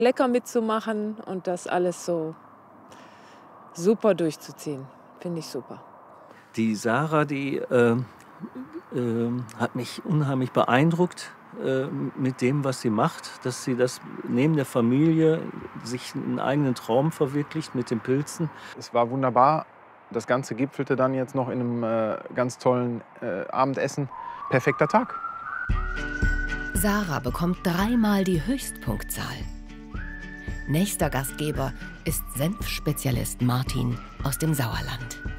lecker mitzumachen und das alles so super durchzuziehen. Finde ich super. Die Sarah, die hat mich unheimlich beeindruckt mit dem, was sie macht, dass sie das neben der Familie sich einen eigenen Traum verwirklicht mit den Pilzen. Es war wunderbar. Das Ganze gipfelte dann jetzt noch in einem ganz tollen Abendessen. Perfekter Tag. Sarah bekommt 3-mal die Höchstpunktzahl. Nächster Gastgeber ist Senfspezialist Martin aus dem Sauerland.